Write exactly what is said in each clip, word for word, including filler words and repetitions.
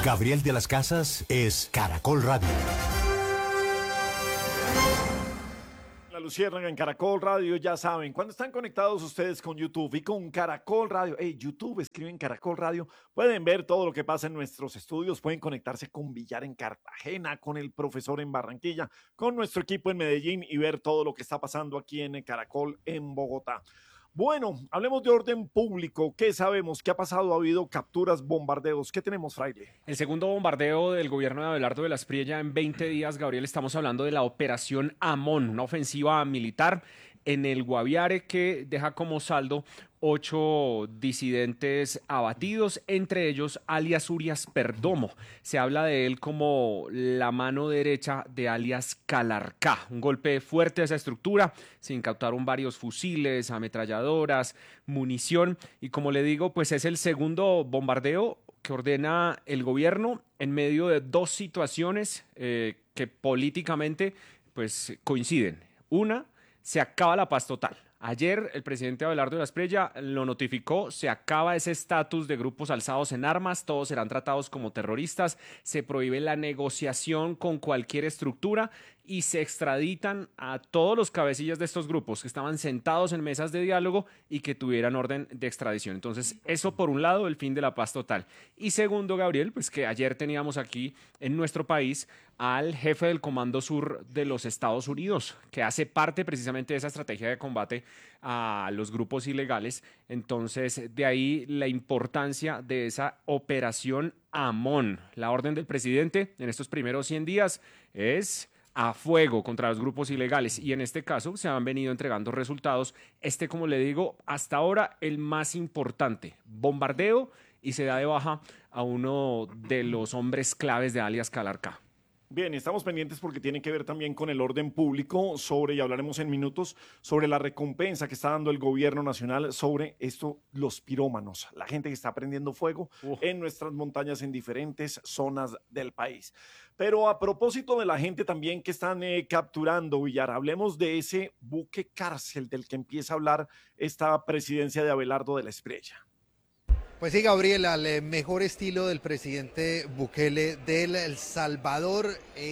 Gabriel de las Casas es Caracol Radio. La Luciérnaga en Caracol Radio, ya saben, cuando están conectados ustedes con YouTube y con Caracol Radio, hey, YouTube, escriben Caracol Radio, pueden ver todo lo que pasa en nuestros estudios, pueden conectarse con Villar en Cartagena, con el profesor en Barranquilla, con nuestro equipo en Medellín y ver todo lo que está pasando aquí en Caracol en Bogotá. Bueno, hablemos de orden público. ¿Qué sabemos? ¿Qué ha pasado? ¿Ha habido capturas, bombardeos? ¿Qué tenemos, Fraile? El segundo bombardeo del gobierno de Abelardo de la Espriella en veinte días, Gabriel. Estamos hablando de la Operación Amón, una ofensiva militar en el Guaviare que deja como saldo ocho disidentes abatidos, entre ellos alias Urias Perdomo. Se habla de él como la mano derecha de alias Calarcá. Un golpe fuerte a esa estructura. Se incautaron varios fusiles, ametralladoras, munición y, como le digo, pues es el segundo bombardeo que ordena el gobierno en medio de dos situaciones eh, que políticamente pues coinciden. Una, se acaba la paz total. Ayer el presidente Abelardo de la Espriella lo notificó, se acaba ese estatus de grupos alzados en armas, todos serán tratados como terroristas, se prohíbe la negociación con cualquier estructura y se extraditan a todos los cabecillas de estos grupos que estaban sentados en mesas de diálogo y que tuvieran orden de extradición. Entonces, eso por un lado, el fin de la paz total. Y segundo, Gabriel, pues que ayer teníamos aquí en nuestro país al jefe del Comando Sur de los Estados Unidos, que hace parte precisamente de esa estrategia de combate a los grupos ilegales. Entonces, de ahí la importancia de esa operación Amón. La orden del presidente en estos primeros cien días es a fuego contra los grupos ilegales y en este caso se han venido entregando resultados. Este, como le digo, hasta ahora el más importante, bombardeo, y se da de baja a uno de los hombres claves de alias Calarcá. Bien, estamos pendientes porque tiene que ver también con el orden público sobre, y hablaremos en minutos, sobre la recompensa que está dando el gobierno nacional sobre esto, los pirómanos, la gente que está prendiendo fuego uh. en nuestras montañas en diferentes zonas del país. Pero a propósito de la gente también que están eh, capturando, Villar, hablemos de ese buque cárcel del que empieza a hablar esta presidencia de Abelardo de la Espriella. Pues sí, Gabriel, al mejor estilo del presidente Bukele del El Salvador,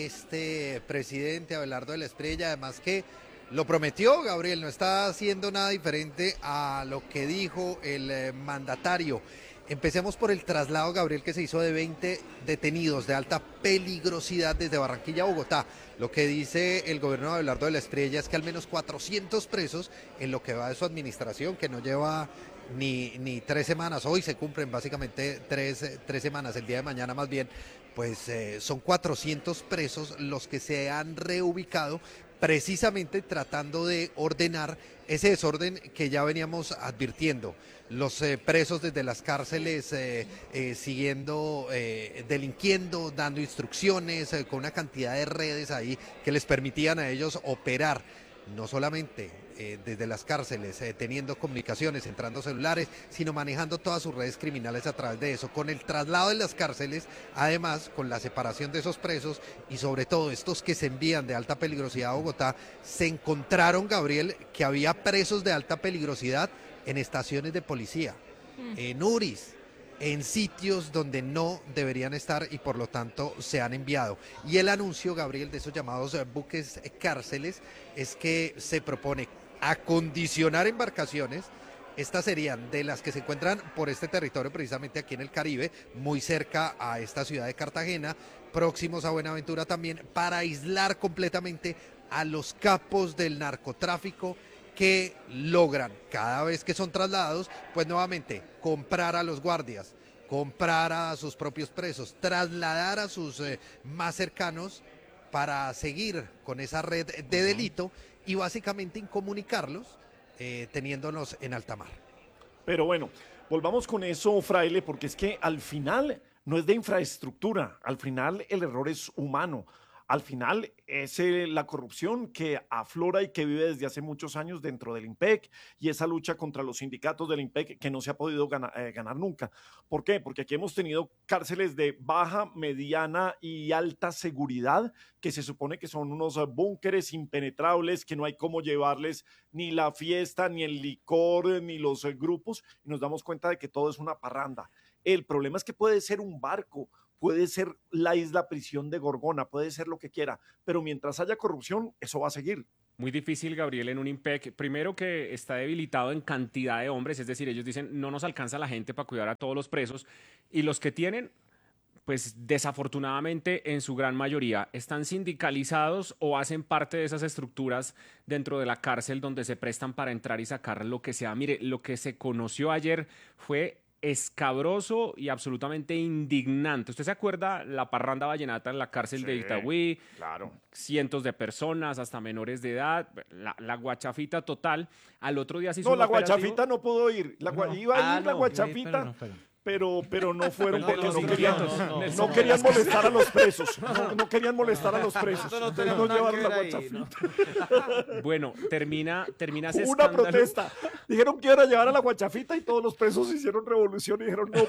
este presidente Abelardo de la Espriella, además que lo prometió, Gabriel, no está haciendo nada diferente a lo que dijo el mandatario. Empecemos por el traslado, Gabriel, que se hizo de veinte detenidos de alta peligrosidad desde Barranquilla a Bogotá. Lo que dice el gobierno de Abelardo de la Espriella es que al menos cuatrocientos presos en lo que va de su administración, que no lleva Ni, ni tres semanas, hoy se cumplen básicamente tres, tres semanas, el día de mañana más bien, pues eh, son cuatrocientos presos los que se han reubicado precisamente tratando de ordenar ese desorden que ya veníamos advirtiendo. Los eh, presos desde las cárceles eh, eh, siguiendo, eh, delinquiendo, dando instrucciones, eh, con una cantidad de redes ahí que les permitían a ellos operar. No solamente eh, desde las cárceles, eh, teniendo comunicaciones, entrando celulares, sino manejando todas sus redes criminales a través de eso. Con el traslado de las cárceles, además, con la separación de esos presos y sobre todo estos que se envían de alta peligrosidad a Bogotá, se encontraron, Gabriel, que había presos de alta peligrosidad en estaciones de policía, mm. en U R Is, en sitios donde no deberían estar y por lo tanto se han enviado. Y el anuncio, Gabriel, de esos llamados buques cárceles es que se propone acondicionar embarcaciones. Estas serían de las que se encuentran por este territorio, precisamente aquí en el Caribe, muy cerca a esta ciudad de Cartagena, próximos a Buenaventura también, para aislar completamente a los capos del narcotráfico que logran, cada vez que son trasladados, pues nuevamente comprar a los guardias, comprar a sus propios presos, trasladar a sus eh, más cercanos para seguir con esa red de delito y básicamente incomunicarlos eh, teniéndonos en alta mar. Pero bueno, volvamos con eso, Fraile, porque es que al final no es de infraestructura, al final el error es humano. Al final es eh, la corrupción que aflora y que vive desde hace muchos años dentro del IMPEC y esa lucha contra los sindicatos del IMPEC que no se ha podido ganar, eh, ganar nunca. ¿Por qué? Porque aquí hemos tenido cárceles de baja, mediana y alta seguridad que se supone que son unos búnkeres impenetrables que no hay cómo llevarles ni la fiesta, ni el licor, ni los eh, grupos y nos damos cuenta de que todo es una parranda. El problema es que puede ser un barco, puede ser la isla prisión de Gorgona, puede ser lo que quiera, pero mientras haya corrupción, eso va a seguir. Muy difícil, Gabriel, en un IMPEC. Primero que está debilitado en cantidad de hombres, es decir, ellos dicen no nos alcanza la gente para cuidar a todos los presos y los que tienen, pues desafortunadamente en su gran mayoría están sindicalizados o hacen parte de esas estructuras dentro de la cárcel donde se prestan para entrar y sacar lo que sea. Mire, lo que se conoció ayer fue escabroso y absolutamente indignante. ¿Usted se acuerda la parranda vallenata en la cárcel Sí, de Itagüí? Claro. Cientos de personas, hasta menores de edad, la, la guachafita total. Al otro día se hizo No, un la operativo. guachafita no pudo ir. La gua- No. Iba a Ah, ir la no, guachafita, pero no fueron. pero, pero no fueron El de porque los no querían, inquietos, no, Nelson querían Velasquez. molestar a los presos. No, no querían molestar a los presos. Nosotros no Entonces tenemos no nada que llevaron la ver ahí, guachafita. ¿no? Bueno, termina, termina ese Hubo una escándalo. protesta. Dijeron que iban a llevar a la guachafita y todos los presos hicieron revolución y dijeron no.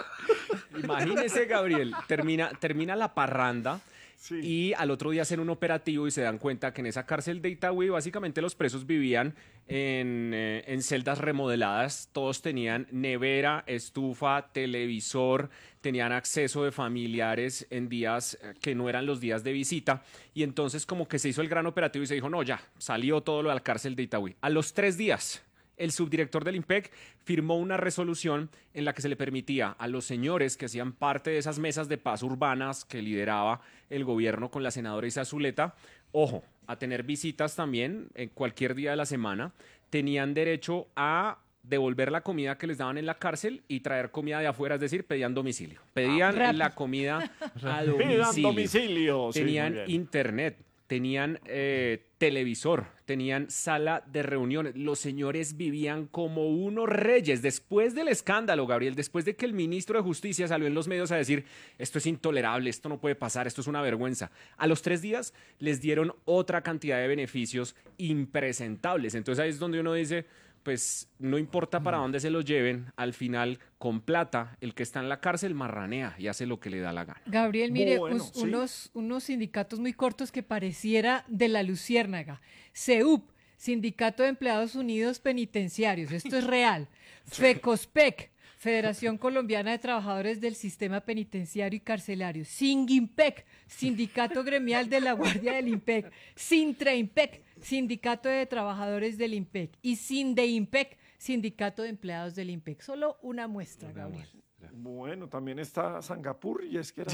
Imagínese, Gabriel, termina, termina la parranda. Sí. Y al otro día hacen un operativo y se dan cuenta que en esa cárcel de Itagüí básicamente los presos vivían en, eh, en celdas remodeladas, todos tenían nevera, estufa, televisor, tenían acceso de familiares en días eh, que no eran los días de visita y entonces como que se hizo el gran operativo y se dijo, no, ya, salió todo lo de la cárcel de Itagüí. A los tres días el subdirector del IMPEC firmó una resolución en la que se le permitía a los señores que hacían parte de esas mesas de paz urbanas que lideraba el gobierno con la senadora Isa Zuleta, ojo, a tener visitas también en cualquier día de la semana, tenían derecho a devolver la comida que les daban en la cárcel y traer comida de afuera, es decir, pedían domicilio. Pedían Ah, la comida a Pidan domicilio. domicilio. Sí, Tenían muy bien. internet, tenían eh, televisor, tenían sala de reuniones. Los señores vivían como unos reyes. Después del escándalo, Gabriel, después de que el ministro de Justicia salió en los medios a decir esto es intolerable, esto no puede pasar, esto es una vergüenza. A los tres días les dieron otra cantidad de beneficios impresentables. Entonces ahí es donde uno dice, pues no importa para dónde se los lleven, al final con plata el que está en la cárcel marranea y hace lo que le da la gana. Gabriel, mire, Bueno, us- sí. unos, unos sindicatos muy cortos que pareciera de la Luciérnaga. CEUP, Sindicato de Empleados Unidos Penitenciarios, esto es real. FECOSPEC, Federación Colombiana de Trabajadores del Sistema Penitenciario y Carcelario. SINGIMPEC, Sindicato Gremial de la Guardia del IMPEC. SINTREIMPEC, Sindicato de Trabajadores del IMPEC. Y SINDEIMPEC, Sindicato de Empleados del IMPEC. Solo una muestra, Gabriel. Bueno, también está Singapur y es que era...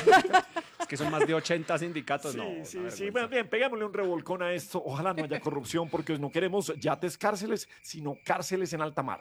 Es que son más de ochenta sindicatos, Sí, no. sí, una sí, vergüenza. bien, pegámosle un revolcón a esto. Ojalá no haya corrupción porque no queremos yates cárceles, sino cárceles en alta mar.